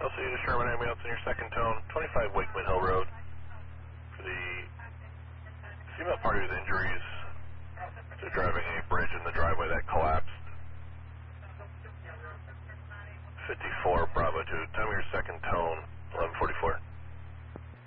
LC to Sherman Ambulance in your second tone, 25 Wakeman Hill Road. For the female party with injuries, they're driving a bridge in the driveway that collapsed. 54 Bravo 2, time of your second tone, 11:44.